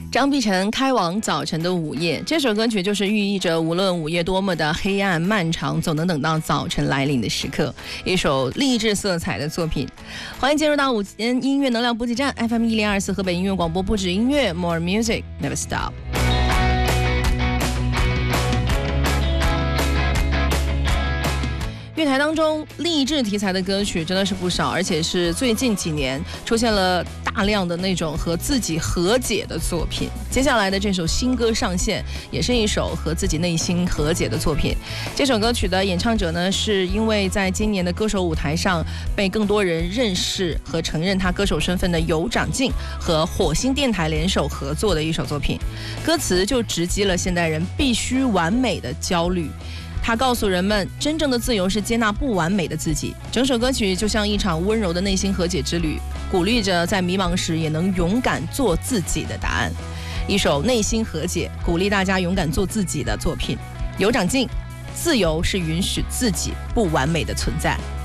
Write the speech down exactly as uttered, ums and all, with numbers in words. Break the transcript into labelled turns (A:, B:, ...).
A: 张碧晨开往早晨的午夜，这首歌曲就是寓意着无论午夜多么的黑暗漫长，总能等到早晨来临的时刻，一首励志色彩的作品。欢迎进入到午间音乐能量补给站 F M 一零二四河北音乐广播，不止音乐 More Music Never Stop。乐坛当中励志题材的歌曲真的是不少，而且是最近几年出现了大量的那种和自己和解的作品。接下来的这首新歌上线也是一首和自己内心和解的作品。这首歌曲的演唱者呢，是因为在今年的歌手舞台上被更多人认识和承认他歌手身份的有长进和火星电台联手合作的一首作品。歌词就直击了现代人必须完美的焦虑，他告诉人们，真正的自由是接纳不完美的自己。整首歌曲就像一场温柔的内心和解之旅，鼓励着在迷茫时也能勇敢做自己的答案。一首内心和解，鼓励大家勇敢做自己的作品。有长进，自由是允许自己不完美的存在。